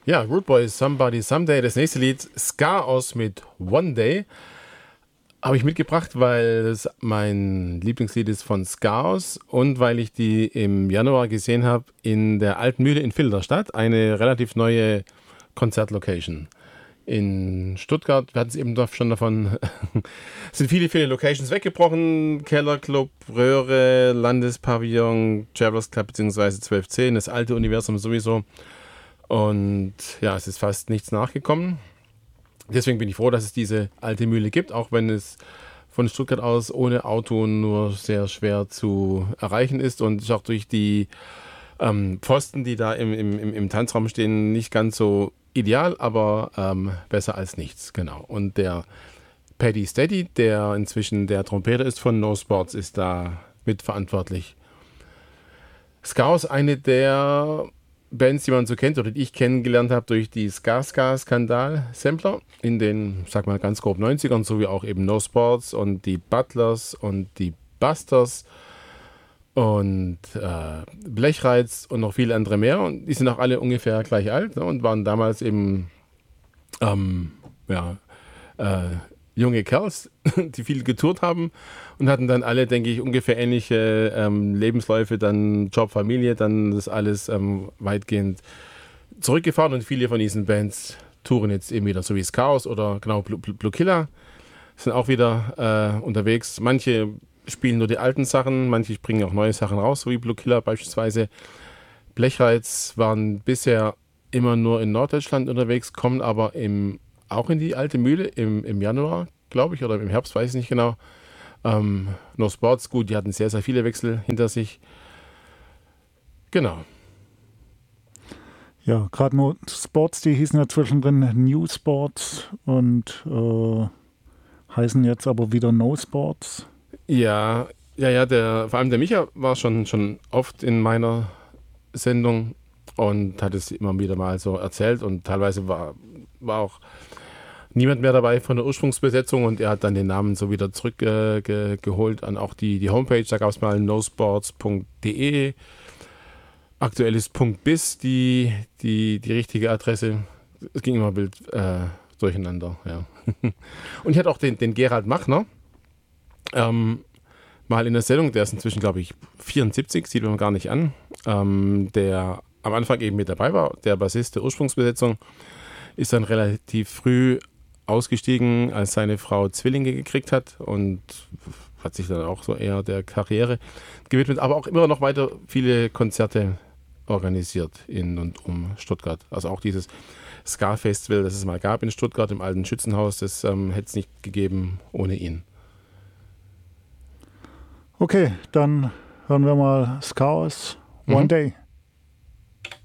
Ja, Rude Boy, Somebody Someday. Das nächste Lied, Ska aus mit One Day, habe ich mitgebracht, weil es mein Lieblingslied ist von Skaos und weil ich die im Januar gesehen habe in der Alten Mühle in Filderstadt, eine relativ neue Konzertlocation. In Stuttgart, wir hatten es eben schon davon, sind viele Locations weggebrochen. Kellerclub, Röhre, Landespavillon, Travelers Club bzw. 1210, das alte Universum sowieso. Und ja, es ist fast nichts nachgekommen. Deswegen bin ich froh, dass es diese alte Mühle gibt, auch wenn es von Stuttgart aus ohne Auto nur sehr schwer zu erreichen ist und ist auch durch die Pfosten, die da im Tanzraum stehen, nicht ganz so ideal, aber besser als nichts, genau. Und der Paddy Steady, der inzwischen der Trompeter ist von No Sports, ist da mitverantwortlich. Skaos, eine der Bands, die man so kennt oder die ich kennengelernt habe durch die Ska-Skandal-Sampler in den, sag mal ganz grob 90ern, so wie auch eben No Sports und die Butlers und die Busters und Blechreiz und noch viele andere mehr. Und die sind auch alle ungefähr gleich alt, ne, und waren damals eben junge Kerls, die viel getourt haben und hatten dann alle, denke ich, ungefähr ähnliche Lebensläufe, dann Job, Familie, dann das alles weitgehend zurückgefahren und viele von diesen Bands touren jetzt eben wieder, so wie Skaos oder genau Blue Killer sind auch wieder unterwegs. Manche spielen nur die alten Sachen, manche bringen auch neue Sachen raus, so wie Blue Killer beispielsweise. Blechreiz waren bisher immer nur in Norddeutschland unterwegs, kommen aber auch in die alte Mühle im Januar, glaube ich, oder im Herbst, weiß ich nicht genau. No Sports, gut, die hatten sehr, sehr viele Wechsel hinter sich. Genau. Ja, gerade No Sports, die hießen ja zwischendrin New Sports und heißen jetzt aber wieder No Sports. Ja, vor allem der Micha war schon oft in meiner Sendung und hat es immer wieder mal so erzählt und teilweise war auch niemand mehr dabei von der Ursprungsbesetzung und er hat dann den Namen so wieder zurückgeholt an auch die Homepage. Da gab es mal nosports.de, aktuell ist .biz die richtige Adresse. Es ging immer wild durcheinander. Ja. Und ich hatte auch den Gerald Machner mal in der Sendung, der ist inzwischen, glaube ich, 74, sieht man gar nicht an, der am Anfang eben mit dabei war, der Bassist der Ursprungsbesetzung, ist dann relativ früh ausgestiegen, als seine Frau Zwillinge gekriegt hat und hat sich dann auch so eher der Karriere gewidmet, aber auch immer noch weiter viele Konzerte organisiert in und um Stuttgart. Also auch dieses Ska-Festival, das es mal gab in Stuttgart im alten Schützenhaus, das hätte es nicht gegeben ohne ihn. Okay, dann hören wir mal Skaos, One Day.